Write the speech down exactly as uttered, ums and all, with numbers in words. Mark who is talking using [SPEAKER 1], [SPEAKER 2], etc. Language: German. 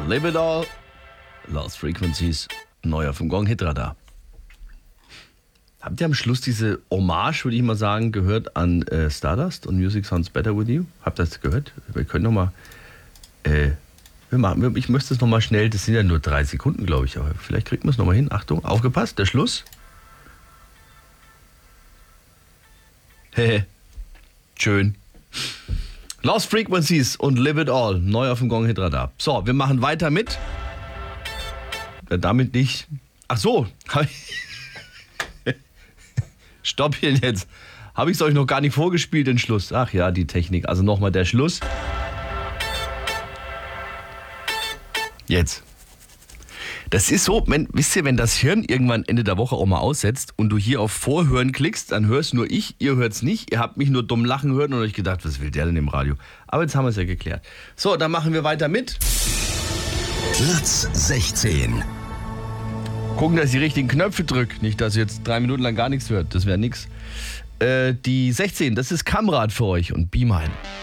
[SPEAKER 1] Live It All, Lost Frequencies, neu auf dem Gong Hitradar. Habt ihr am Schluss diese Hommage, würde ich mal sagen, gehört an äh, Stardust und Music Sounds Better With You? Habt ihr das gehört? Wir können nochmal, äh, wir machen, ich möchte es nochmal schnell, das sind ja nur drei Sekunden, glaube ich, aber vielleicht kriegen wir es nochmal hin. Achtung, aufgepasst, der Schluss. Hehe, schön. Lost Frequencies und Live It All, neu auf dem Gong Hitradar. So, wir machen weiter mit. Wer damit nicht... Ach so, hab ich... Stopp hier jetzt. Habe ich es euch noch gar nicht vorgespielt, den Schluss. Ach ja, die Technik. Also nochmal der Schluss. Jetzt. Das ist so, wenn, wisst ihr, wenn das Hirn irgendwann Ende der Woche auch mal aussetzt und du hier auf Vorhören klickst, dann hörst nur ich, ihr hört's nicht. Ihr habt mich nur dumm lachen hören und euch gedacht, was will der denn im Radio? Aber jetzt haben wir es ja geklärt. So, dann machen wir weiter mit.
[SPEAKER 2] Platz sechzehn.
[SPEAKER 1] Gucken, dass ich die richtigen Knöpfe drücke. Nicht, dass ihr jetzt drei Minuten lang gar nichts hört. Das wäre nix. Äh, die sechzehn, das ist Kamrad für euch und Be Mine.